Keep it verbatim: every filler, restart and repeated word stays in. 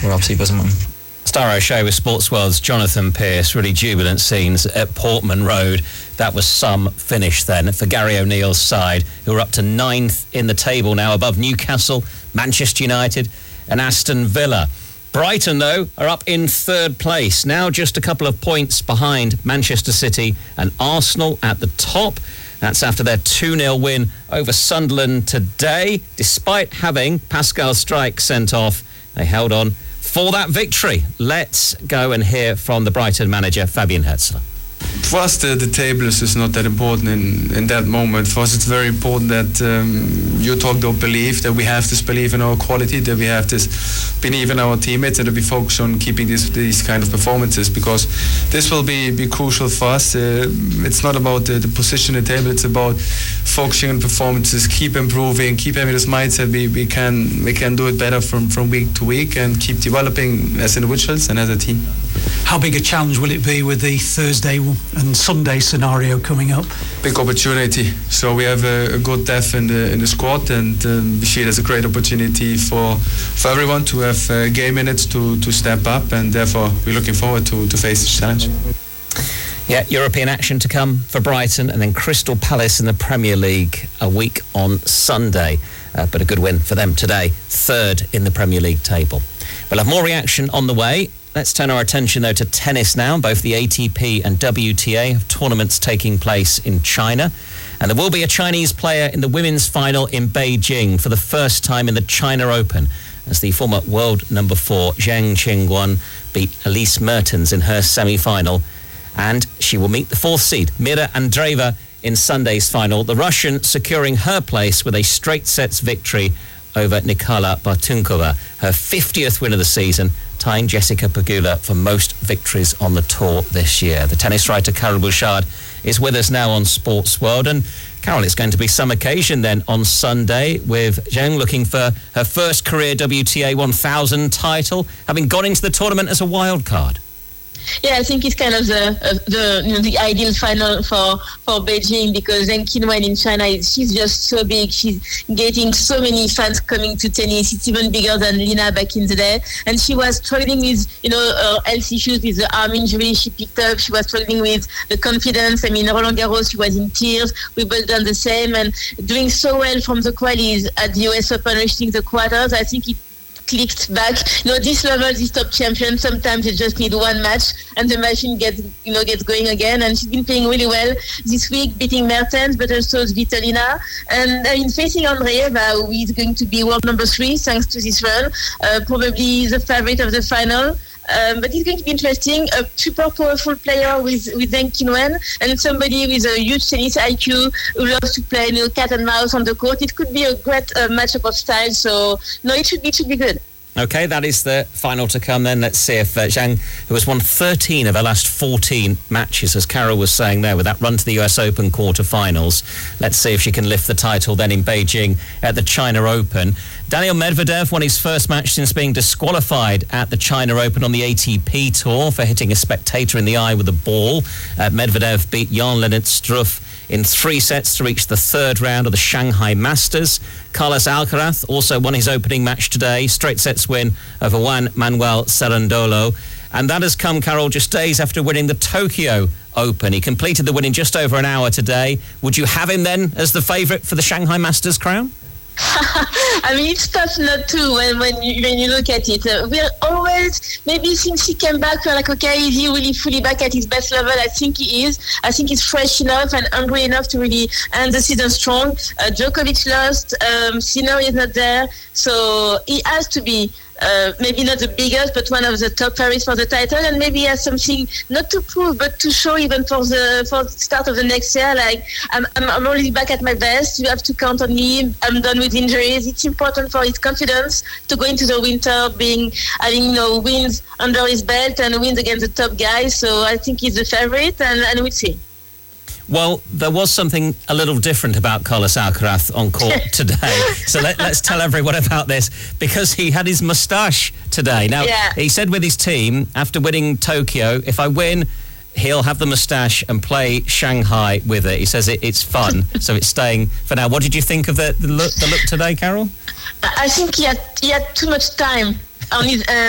absolutely buzzing. Star O'Shea with Sports World's Jonathan Pearce. Really jubilant scenes at Portman Road. That was some finish then for Gary O'Neill's side, who are up to ninth in the table now, above Newcastle, Manchester United and Aston Villa. Brighton, though, are up in third place, now just a couple of points behind Manchester City and Arsenal at the top. That's after their two nil win over Sunderland today. Despite having Pascal Struijk sent off, they held on for that victory. Let's go and hear from the Brighton manager, Fabian Herzler. For us, the, the table is just not that important in, in that moment. For us, it's very important that um, you talked about belief, that we have this belief in our quality, that we have this belief in our teammates, and that we focus on keeping these these kind of performances, because this will be, be crucial for us. Uh, it's not about the, the position in the table, it's about focusing on performances, keep improving, keep having this mindset. We, we can we can do it better from, from week to week and keep developing as individuals and as a team. How big a challenge will it be with the Thursday and Sunday scenario coming up? Big opportunity. So we have a, a good depth in the in the squad, and um, we see it as a great opportunity for for everyone to have uh, game minutes to, to step up, and therefore we're looking forward to, to face this challenge. Yeah, European action to come for Brighton, and then Crystal Palace in the Premier League a week on Sunday. Uh, but a good win for them today, third in the Premier League table. We'll have more reaction on the way. Let's turn our attention, though, to tennis now. Both the A T P and W T A have tournaments taking place in China. And there will be a Chinese player in the women's final in Beijing for the first time in the China Open, as the former world number four, Zheng Qinguan, beat Elise Mertens in her semi-final. And she will meet the fourth seed, Mira Andreeva, in Sunday's final. The Russian securing her place with a straight sets victory over Nikola Bartunkova, her fiftieth win of the season, tying Jessica Pegula for most victories on the tour this year. The tennis writer Carol Bouchard is with us now on Sports World. And Carol, it's going to be some occasion then on Sunday, with Zheng looking for her first career W T A one thousand title, having gone into the tournament as a wild card. Yeah, I think it's kind of the uh, the you know, the ideal final for, for Beijing, because Zheng Qinguan in China, is, she's just so big. She's getting so many fans coming to tennis. It's even bigger than Lina back in the day. And she was struggling with, you know, uh, health issues with the arm injury she picked up. She was struggling with the confidence. I mean, Roland Garros, she was in tears. We both done the same. And doing so well from the qualies at the U S Open, reaching the quarters, I think it clicked back. You know, this level, this top champion, sometimes you just need one match and the machine gets, you know, gets going again. And she's been playing really well this week, beating Mertens, but also Svitolina. And I mean, facing Andreeva, who is going to be world number three thanks to this run, uh, probably the favorite of the final. Um, but it's going to be interesting. A super powerful player with, with Zheng Qinguan, and somebody with a huge tennis I Q who loves to play, you know, cat and mouse on the court. It could be a great uh, matchup of styles. So, no, it should be, it should be good. OK, that is the final to come then. Let's see if uh, Zheng, who has won thirteen of her last fourteen matches, as Carol was saying there, with that run to the U S Open quarter-finals. Let's see if she can lift the title then in Beijing at the China Open. Daniil Medvedev won his first match since being disqualified at the China Open on the A T P Tour for hitting a spectator in the eye with a ball. Uh, Medvedev beat Jan-Lennart Struff in three sets to reach the third round of the Shanghai Masters. Carlos Alcaraz also won his opening match today, straight sets win over Juan Manuel Cerundolo. And that has come, Carol, just days after winning the Tokyo Open. He completed the win in just over an hour today. Would you have him then as the favourite for the Shanghai Masters crown? I mean, it's tough not to when when you, when you look at it. Uh, we're always, maybe since he came back, we're like, okay, is he really fully back at his best level? I think he is. I think he's fresh enough and hungry enough to really end the season strong. Uh, Djokovic lost. Um, Sinner is not there. So he has to be Uh, maybe not the biggest, but one of the top favorites for the title, and maybe he has something not to prove, but to show even for the for the start of the next year. Like, I'm, I'm, I'm already back at my best. You have to count on me. I'm done with injuries. It's important for his confidence to go into the winter being having, you know, wins under his belt and wins against the top guys. So I think he's the favorite, and, and we'll see. Well, there was something a little different about Carlos Alcaraz on court today. So let, let's tell everyone about this, because he had his moustache today. Now, yeah. He said with his team, after winning Tokyo, if I win, he'll have the moustache and play Shanghai with it. He says it, it's fun, so it's staying for now. What did you think of the, the, look, the look today, Carol? I think he had, he had too much time on his... Um,